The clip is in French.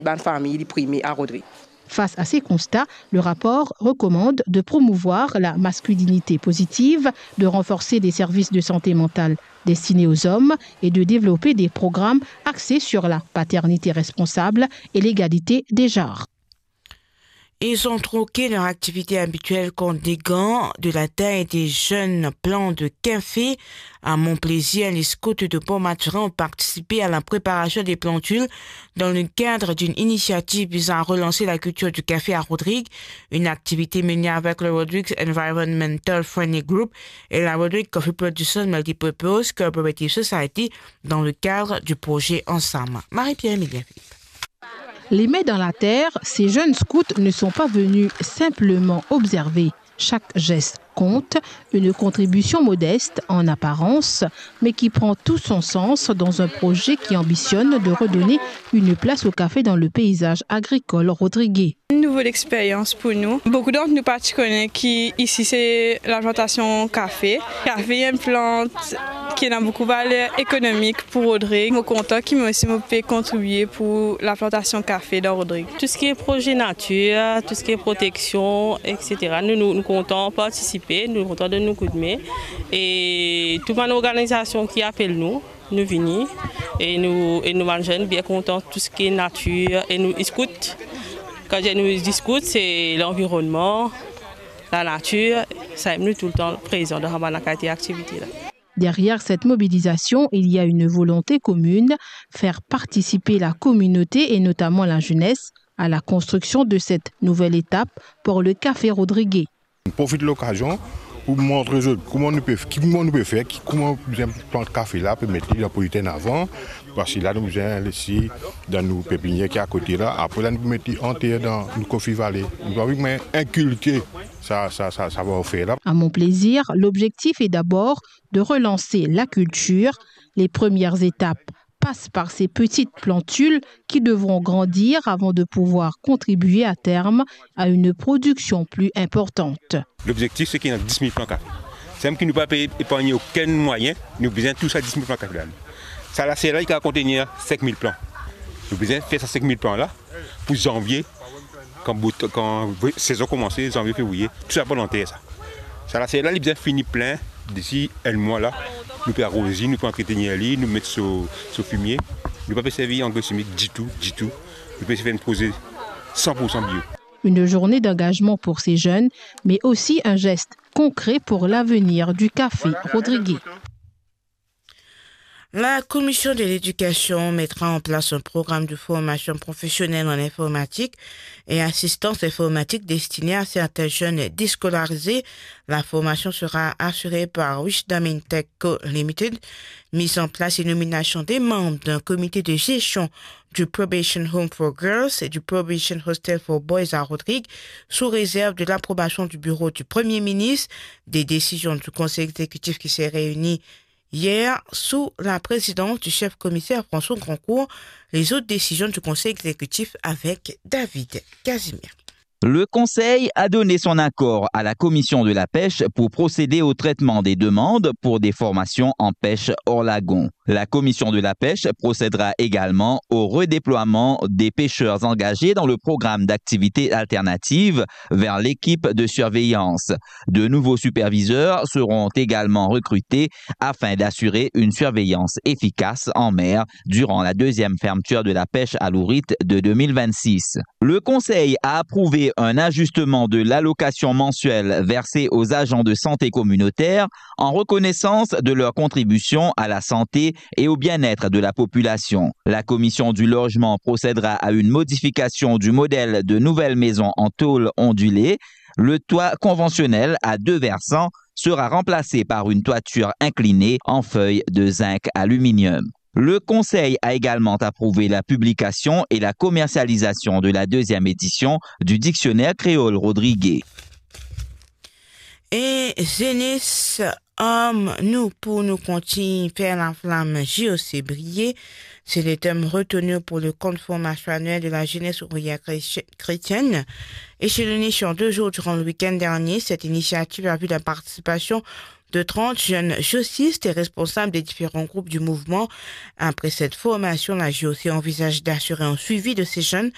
Ban famille primée à Rodrigue. Face à ces constats, le rapport recommande de promouvoir la masculinité positive, de renforcer les services de santé mentale destinés aux hommes et de développer des programmes axés sur la paternité responsable et l'égalité des genres. Ils ont troqué leur activité habituelle contre des gants, de la taille des jeunes plants de café. À Montplaisir, les scouts de Pont-Maturin ont participé à la préparation des plantules dans le cadre d'une initiative visant à relancer la culture du café à Rodrigue, une activité menée avec le Rodrigue Environmental Friendly Group et la Rodrigue Coffee Producers Multipurpose Cooperative Society dans le cadre du projet Ensemble. Marie-Pierre Média-Philippe. Les mains dans la terre, ces jeunes scouts ne sont pas venus simplement observer. Chaque geste compte, une contribution modeste en apparence, mais qui prend tout son sens dans un projet qui ambitionne de redonner une place au café dans le paysage agricole rodriguais. Une nouvelle expérience pour nous. Beaucoup d'entre nous connaissent qu'ici c'est la plantation café. Café est une plante qui a beaucoup de valeur économique pour Rodrigue. Je suis content qu'il m'a aussi pu contribuer pour la plantation café dans Rodrigue. Tout ce qui est projet nature, tout ce qui est protection, etc. Nous comptons participer, nous comptons de nous coups de main. Et toute une organisation qui appelle nous venons et nous jeunes bien contents de tout ce qui est nature et nous écoutons. Quand je nous discute, c'est l'environnement, la nature, ça est tout le temps présent dans la qualité d'activité. Derrière cette mobilisation, il y a une volonté commune, faire participer la communauté et notamment la jeunesse à la construction de cette nouvelle étape pour le café rodriguais. On profite de l'occasion pour montrer comment on peut faire, comment on plante le café là, pour mettre la polythène avant. Parce que là, nous avons ici, dans nos pépinières qui est à côté là. Après, là, nous mettons en terre dans le Coffee Valley. Nous devons inculquer ça va faire là. À Montplaisir, l'objectif est d'abord de relancer la culture. Les premières étapes passent par ces petites plantules qui devront grandir avant de pouvoir contribuer à terme à une production plus importante. L'objectif, c'est qu'il y ait 10 000 plants café. C'est même qu'il ne nous pas épargner aucun moyen. Nous avons besoin de tout ça, 10 000 plants café. Ça, là, c'est là qu'il va contenir 5 000 plants. Nous avons besoin de faire ces 5 000 plants là pour janvier, quand la saison commence, janvier, février, tout ça volontaire. Ça, là, c'est là qu'il a besoin de finir plein d'ici un mois là. Nous pouvons arroser, nous pouvons entretenir l'île, nous mettre sur fumier. Nous ne pouvons pas servir engrais chimique du tout. Nous pouvons faire une posée 100% bio. Une journée d'engagement pour ces jeunes, mais aussi un geste concret pour l'avenir du café rodriguais. La commission de l'éducation mettra en place un programme de formation professionnelle en informatique et assistance informatique destiné à certains jeunes déscolarisés. La formation sera assurée par Wisdom Tech Co. Limited. Mise en place et nomination des membres d'un comité de gestion du Probation Home for Girls et du Probation Hostel for Boys à Rodrigue, sous réserve de l'approbation du bureau du Premier ministre, des décisions du Conseil exécutif qui s'est réuni hier, sous la présidence du chef commissaire François Grandcourt, les autres décisions du Conseil exécutif avec David Casimir. Le Conseil a donné son accord à la Commission de la pêche pour procéder au traitement des demandes pour des formations en pêche hors lagon. La Commission de la pêche procédera également au redéploiement des pêcheurs engagés dans le programme d'activité alternative vers l'équipe de surveillance. De nouveaux superviseurs seront également recrutés afin d'assurer une surveillance efficace en mer durant la deuxième fermeture de la pêche à l'ourite de 2026. Le Conseil a approuvé un ajustement de l'allocation mensuelle versée aux agents de santé communautaire en reconnaissance de leur contribution à la santé et au bien-être de la population. La commission du logement procédera à une modification du modèle de nouvelles maisons en tôle ondulée. Le toit conventionnel à 2 versants sera remplacé par une toiture inclinée en feuilles de zinc aluminium. Le Conseil a également approuvé la publication et la commercialisation de la 2e édition du dictionnaire créole rodriguais. Et Zénis, nous, pour nous continuer faire la flamme JOC briller, c'est le thème retenu pour le compte formation annuel de la jeunesse ouvrière chrétienne. Échelonné sur 2 jours durant le week-end dernier, cette initiative a vu la participation de 30 jeunes jocistes et responsables des différents groupes du mouvement. Après cette formation, la JOC envisage d'assurer un suivi de ces jeunes